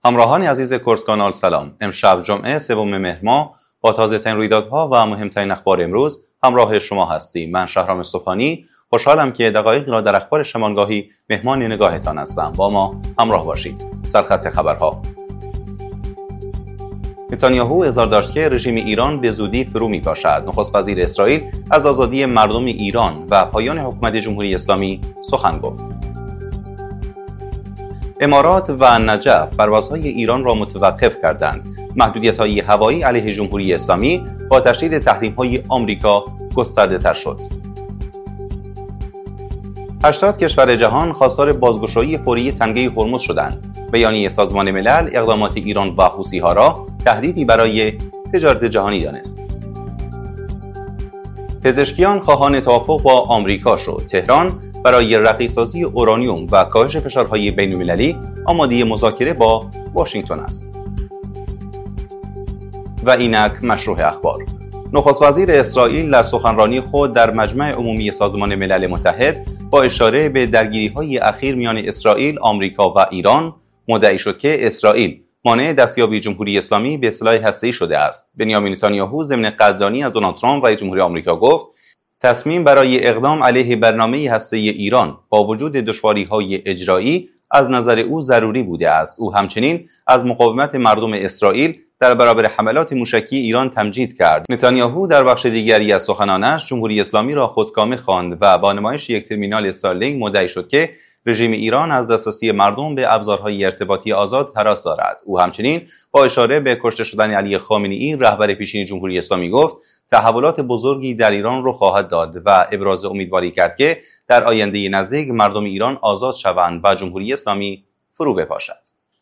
همراهان عزیز کورس کانال سلام. امشب جمعه 3 مهر ماه با تازه‌ترین رویدادها و مهمترین اخبار امروز همراه شما هستیم. من شهرام صبحانی خوشحالم که دقایقی را در اخبار شمانگاهی مهمان نگاهتان هستم. با ما همراه باشید. سرخط خبرها: نتانیاهو اظهار داشت که رژیم ایران به زودی فرو می‌پاشد. نخست وزیر اسرائیل از آزادی مردم ایران و پایان حکومت جمهوری اسلامی سخن گفت. امارات و نجف پروازهای ایران را متوقف کردند. محدودیت‌های هوایی علیه جمهوری اسلامی با تشدید تحریم‌های آمریکا گسترده‌تر شد. 80 کشور جهان خواستار بازگشایی فوری تنگه هرمز شدند. بیانیه سازمان ملل اقدامات ایران و حوثی‌ها را تهدیدی برای تجارت جهانی دانست. پزشکیان خواهان توافق با آمریکا شد. تهران برای رقیق‌سازی اورانیوم و کاهش فشارهای بین‌المللی آماده مذاکره با واشنگتن است. و اینک مشروع اخبار. نخست وزیر اسرائیل در سخنرانی خود در مجمع عمومی سازمان ملل متحد با اشاره به درگیری‌های اخیر میان اسرائیل، آمریکا و ایران مدعی شد که اسرائیل مانع دستیابی جمهوری اسلامی به سلاح هسته‌ای شده است. بنیامین نتانیاهو ضمن قدردانی از دونالد ترامپ رئیس جمهوری آمریکا گفت تصمیم برای اقدام علیه برنامه هسته‌ای ایران با وجود دشواری‌های اجرایی از نظر او ضروری بوده است. او همچنین از مقاومت مردم اسرائیل در برابر حملات موشکی ایران تمجید کرد. نتانیاهو در بخش دیگری از سخنانش جمهوری اسلامی را خودکامه خواند و با نمایش یک ترمینال استارلینک مدعی شد که رژیم ایران از دسترسی مردم به ابزارهای ارتباطی آزاد هراس دارد. او همچنین با اشاره به کشته شدن علی خامنه‌ای رهبر پیشین جمهوری اسلامی گفت تحولات بزرگی در ایران رخ خواهد داد و ابراز امیدواری کرد که در آینده نزدیک مردم ایران آزاد شوند و جمهوری اسلامی فرو بپاشد.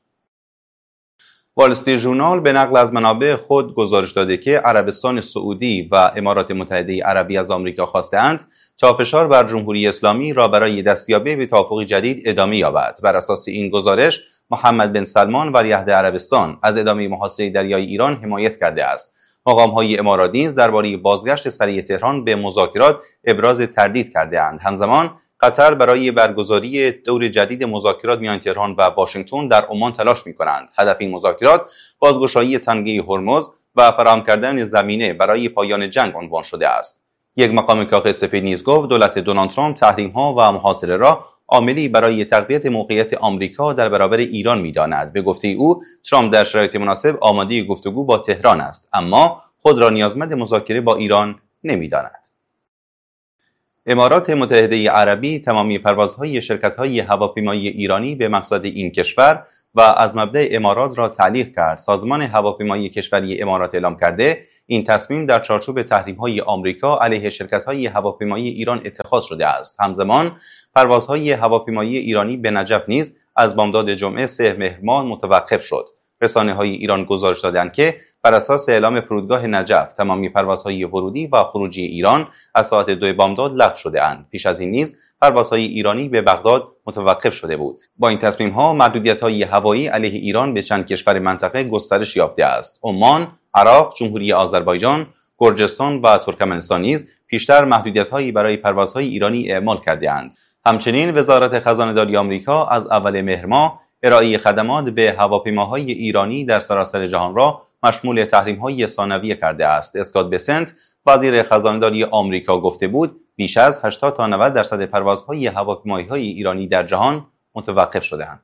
وال استریت ژورنال به نقل از منابع خود گزارش داده که عربستان سعودی و امارات متحده عربی از آمریکا خواستند تا فشار بر جمهوری اسلامی را برای دستیابی به توافق جدید ادامه یابد. بر اساس این گزارش محمد بن سلمان ولیعهد عربستان از ادامه محاصره دریایی ایران حمایت کرده است. مقام‌های امارات نیز درباره بازگشت سریع تهران به مذاکرات ابراز تردید کرده‌اند. همزمان قطر برای برگزاری دور جدید مذاکرات میان تهران و واشنگتن در عمان تلاش می‌کنند. هدف این مذاکرات بازگشایی تنگه هرمز و فراهم کردن زمینه برای پایان جنگ عنوان شده است. یک مقام کاخ سفید نیز گفت دولت دونالد ترامپ تحریم‌ها و محاصره را عاملی برای تقویت موقعیت آمریکا در برابر ایران می‌داند. به گفته او ترامپ در شرایط مناسب آماده گفتگو با تهران است، اما خود را نیازمند مذاکره با ایران نمی‌داند. امارات متحده عربی تمامی پروازهای شرکت‌های هواپیمایی ایرانی به مقصد این کشور و از مبدأ امارات را تعلیق کرد. سازمان هواپیمایی کشوری امارات اعلام کرده این تصمیم در چارچوب تحریم‌های آمریکا علیه شرکت‌های هواپیمایی ایران اتخاذ شده است. همزمان پروازهای هواپیمایی ایرانی به نجف نیز از بامداد جمعه 3 مهر ماه متوقف شد. رسانه‌های ایران گزارش دادند که بر اساس اعلام فرودگاه نجف تمامی پروازهای ورودی و خروجی ایران از ساعت 2 بامداد لغو شده اند. پیش از این نیز پروازهای ایرانی به بغداد متوقف شده بود. با این تصمیم‌ها محدودیت‌های هوایی علیه ایران به چند کشور منطقه گسترش یافته است. عمان، عراق، جمهوری آذربایجان، گرجستان و ترکمنستان نیز پیشتر محدودیت‌هایی برای پروازهای ایرانی اعمال کرده‌اند. همچنین وزارت خزانه‌داری آمریکا از اول مهر ماه ارائه خدمات به هواپیماهای ایرانی در سراسر جهان را مشمول تحریم‌های ثانویه کرده است. اسکات بسنت وزیر خزانه‌داری آمریکا گفته بود بیش از 80 تا 90% پروازهای هواپیماهای ایرانی در جهان متوقف شده‌اند.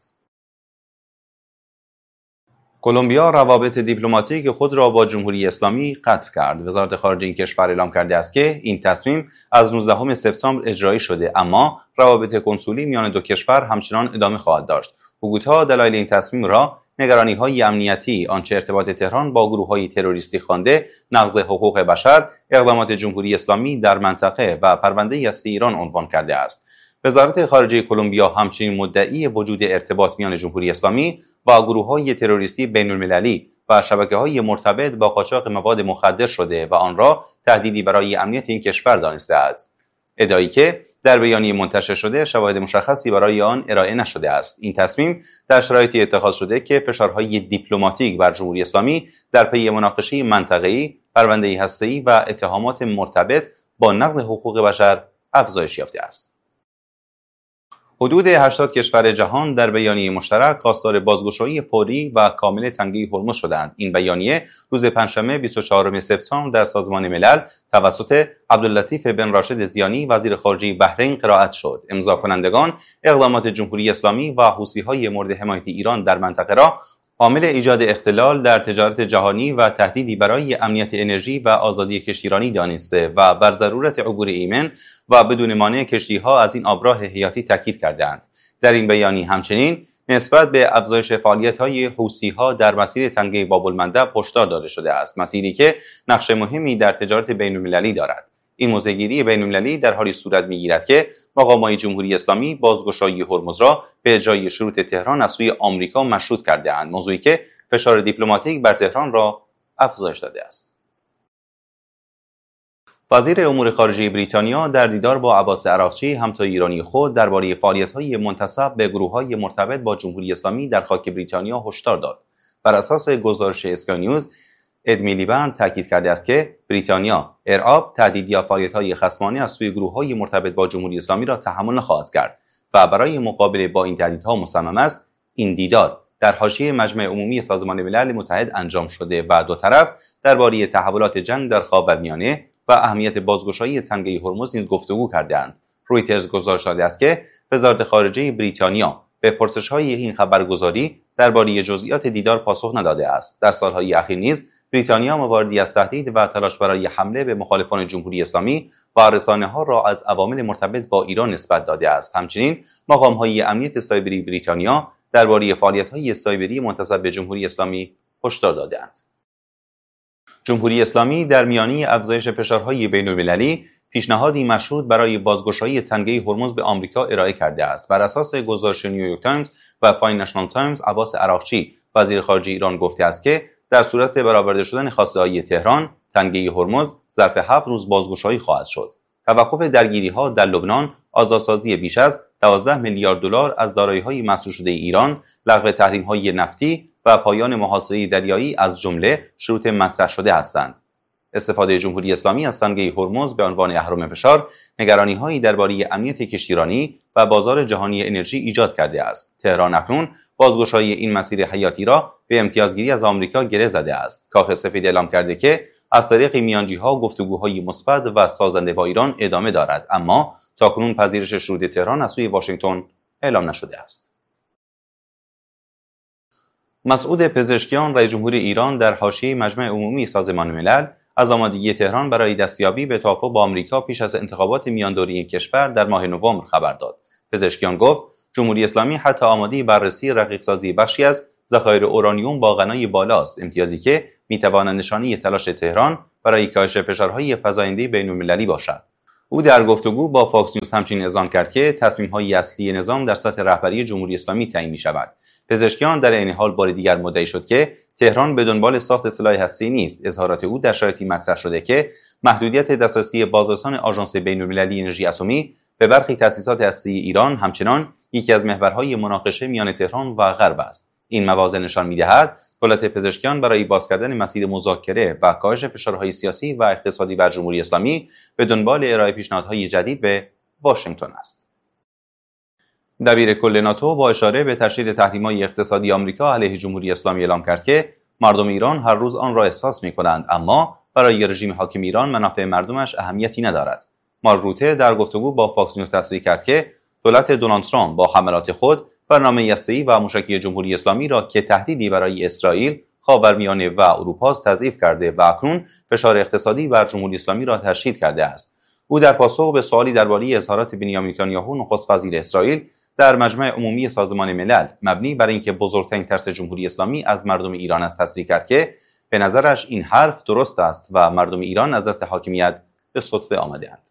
کلمبیا روابط دیپلماتیک خود را با جمهوری اسلامی قطع کرد. وزارت خارجه این کشور اعلام کرده است که این تصمیم از 19 سپتامبر اجرایی شده، اما روابط کنسولی میان دو کشور همچنان ادامه خواهد داشت. بوگوتا دلایل این تصمیم را نگرانی‌های امنیتی، آنچه ارتباط تهران با گروه‌های تروریستی خوانده، نقض حقوق بشر، اقدامات جمهوری اسلامی در منطقه و پرونده هسته ایران عنوان کرده است. وزارت خارجه کلمبیا همچنین مدعی وجود ارتباط میان جمهوری اسلامی با گروه‌های تروریستی بین‌المللی و شبکه‌های مرتبط با قاچاق مواد مخدر شده و آن را تهدیدی برای امنیت این کشور دانسته است. ادعایی که در بیانیه منتشر شده شواهد مشخصی برای آن ارائه نشده است. این تصمیم در شرایطی اتخاذ شده که فشارهای دیپلماتیک بر جمهوری اسلامی در پی مناقشه منطقه‌ای، پرونده هسته‌ای و اتهامات مرتبط با نقض حقوق بشر افزایش یافته است. حدود 80 کشور جهان در بیانیه مشترک خواستار بازگشایی فوری و کامل تنگه هرمز شدند. این بیانیه روز پنجشنبه 24 سپتامبر در سازمان ملل توسط عبداللطیف بن راشد زیانی وزیر خارجه بحرین قرائت شد. امضا کنندگان اقدامات جمهوری اسلامی و حوثی‌های مورد حمایت ایران در منطقه را عامل ایجاد اختلال در تجارت جهانی و تهدیدی برای امنیت انرژی و آزادی کشتیرانی دانسته و بر ضرورت عبور ایمن و بدون مانع کشتی‌ها از این آبراه حیاتی تاکید کردند. در این بیانیه همچنین نسبت به افزایش فعالیت‌های حوثی‌ها در مسیر تنگه باب‌المندب هشدار داده شده است، مسیری که نقش مهمی در تجارت بین‌المللی دارد. این موضع‌گیری بین‌المللی در حالی صورت می‌گیرد که مقامات جمهوری اسلامی بازگشایی هرمز را به اجرای شروط تهران از سوی آمریکا مشروط کرده‌اند، موضوعی که فشار دیپلماتیک بر تهران را افزایش داده است. وزیر امور خارجه بریتانیا در دیدار با عباس عراقچی همتای ایرانی خود درباره فعالیت‌های منتسب به گروه‌های مرتبط با جمهوری اسلامی در خاک بریتانیا هشدار داد. بر اساس گزارش اسکای نیوز، اد میلیبند تاکید کرده است که بریتانیا ارعاب، تهدید یا فعالیت‌های خصمانه از سوی گروه‌های مرتبط با جمهوری اسلامی را تحمل نخواهد کرد و برای مقابله با این تهدیدها مصمم است این دیدار در حاشیه مجمع عمومی سازمان ملل متحد انجام شده و دو طرف درباره تحولات جنگ در خاورمیانه و اهمیت بازگشایی تنگه هرمز نیز گفتگو کردند. رویترز گزارش داده است که وزارت خارجه بریتانیا به پرسش‌های این خبرگزاری درباره جزئیات دیدار پاسخ نداده است. در سال‌های اخیر نیز بریتانیا مواردی از تهدید و تلاش برای حمله به مخالفان جمهوری اسلامی و رسانه‌ها را از عوامل مرتبط با ایران نسبت داده است. همچنین مقام‌های امنیت سایبری بریتانیا درباره فعالیت‌های سایبری منتسب به جمهوری اسلامی هشدار داده‌اند. جمهوری اسلامی در میانه افزایش فشارهای بین‌المللی پیشنهادی مشروط برای بازگشایی تنگه هرمز به آمریکا ارائه کرده است. بر اساس گزارش نیویورک تایمز و فاینانشال تایمز، عباس عراقچی وزیر خارجه ایران گفته است که در صورت برآورده شدن خواسته‌های تهران، تنگه هرمز ظرف 7 روز بازگشایی خواهد شد. توقف درگیری‌ها در لبنان، آزادسازی بیش از 12 میلیارد دلار از دارایی‌های مسدود شده ایران، لغو تحریم‌های نفتی و پایان محاصره دریایی از جمله شروط مطرح شده هستند. استفاده جمهوری اسلامی از تنگه هرمز به عنوان اهرم فشار، نگرانی‌هایی درباره امنیت کشتیرانی و بازار جهانی انرژی ایجاد کرده است. تهران اکنون بازگشایی این مسیر حیاتی را به امتیازگیری از آمریکا گره زده است. کاخ سفید اعلام کرده که از طریق میانجی‌ها گفتگوهای مثبت و سازنده با ایران ادامه دارد، اما تاکنون پذیرش شروط تهران از سوی واشنگتن اعلام نشده است. مسعود پزشکیان رئیس جمهور ایران در حاشیه مجمع عمومی سازمان ملل از آمادگی تهران برای دستیابی به توافق با آمریکا پیش از انتخابات میاندوری این کشور در ماه نوامبر خبر داد. پزشکیان گفت جمهوری اسلامی حتی آماده بررسی رقیق‌سازی بخشی از ذخایر اورانیوم با غنای بالاست، امتیازی که میتواند نشانه تلاش تهران برای کاهش فشارهای فزاینده بین‌المللی باشد. او در گفتگو با فاکس نیوز همچنین اذعان کرد که تصمیم‌های اصلی نظام در سطح رهبری جمهوری اسلامی تعیین می‌شود. پزشکیان در این حال بار دیگر مدعی شد که تهران به دنبال ساخت سلاح هسته‌ای نیست. اظهارات او در شرایطی مطرح شده که محدودیت دسترسی بازرسان آژانس بین‌المللی انرژی اتمی به برخی تأسیسات هسته‌ای ایران همچنان یکی از محورهای مناقشه میان تهران و غرب است. این مواضع نشان می‌دهد دولت پزشکیان برای باز کردن مسیر مذاکره و کاهش فشارهای سیاسی و اقتصادی بر جمهوری اسلامی به دنبال ارائه پیشنهادهای جدید به واشنگتن است. دبیر کل ناتو با اشاره به تشدید تحریم‌های اقتصادی آمریکا علیه جمهوری اسلامی اعلام کرد که مردم ایران هر روز آن را احساس می‌کنند، اما برای رژیم حاکم ایران منافع مردمش اهمیتی ندارد. مارک روته در گفتگو با فاکس نیوز تصریح کرد که دولت دونالد ترامپ با حملات خود برنامه هسته‌ای و موشکی جمهوری اسلامی را که تهدیدی برای اسرائیل، خاورمیانه و اروپا است تضعیف کرده و اکنون فشار اقتصادی بر جمهوری اسلامی را تشدید کرده است. او در پاسخ به سوالی درباره اظهارات بنیامین نتانیاهو نخست وزیر اسرائیل در مجمع عمومی سازمان ملل مبنی بر اینکه بزرگترین ترس جمهوری اسلامی از مردم ایران است تصریح کرد که به نظرش این حرف درست است و مردم ایران از دست حاکمیت به صدفه آمده‌اند.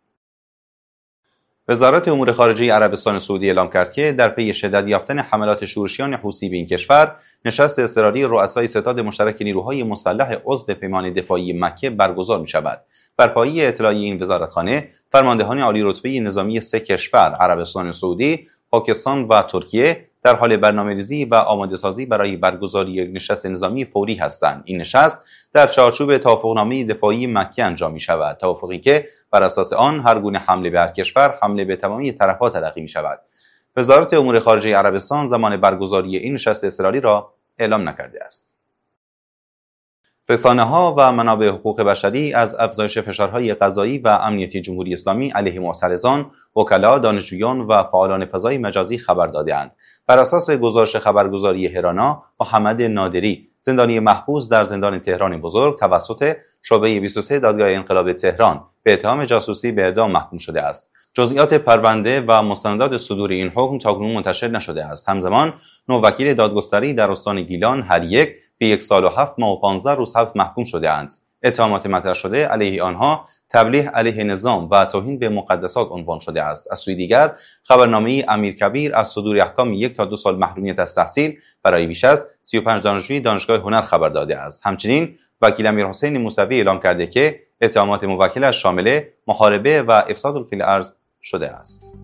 وزارت امور خارجه عربستان سعودی اعلام کرد که در پی شدت یافتن حملات شورشیان حوثی به این کشور، نشست اضطراری رؤسای ستاد مشترک نیروهای مسلح عضو پیمان دفاعی مکه برگزار می‌شود. بر پایه اطلاعیه این وزارتخانه، فرماندهان عالی رتبه نظامی سه کشور عربستان سعودی، پاکستان و ترکیه در حال برنامه‌ریزی و آماده‌سازی برای برگزاری یک نشست نظامی فوری هستند. این نشست در چارچوب توافقنامه دفاعی مکه انجام می‌شود، توافقی که بر اساس آن هر گونه حمله به هر کشور حمله به تمامی طرف‌ها تلقی می‌شود. وزارت امور خارجه عربستان زمان برگزاری این نشست اضطراری را اعلام نکرده است. رسانه‌ها و منابع حقوق بشری از افزایش فشارهای قضایی و امنیتی جمهوری اسلامی علیه معترضان، وکلا، دانشجویان و فعالان فضای مجازی خبر داده‌اند. بر اساس گزارش خبرگزاری هرانا، محمد نادری، زندانی محبوس در زندان تهران بزرگ توسط شعبه 23 دادگاه انقلاب تهران به اتهام جاسوسی به اعدام محکوم شده است. جزئیات پرونده و مستندات صدور این حکم تاکنون منتشر نشده است. همزمان نووکیل دادگستری در استان گیلان هر یک به 1 سال و 7 ماه و 15 روز حبس محکوم شده اند. اتهامات مطرح شده علیه آنها تبلیغ علیه نظام و توهین به مقدسات عنوان شده است. از سوی دیگر خبرنامه امیرکبیر از صدور احکام 1 تا 2 سال محرومیت از تحصیل برای بیش از 35 دانشجوی دانشگاه هنر خبر داده است. همچنین وکیل امیرحسین موسوی اعلام کرده که اتهامات موکلش شامل محاربه و افساد فی الارض شده است.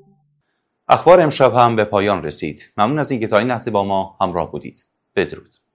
اخبار امشب هم به پایان رسید. ممنون از اینکه تا این لحظه با ما همراه بودید. بدرود.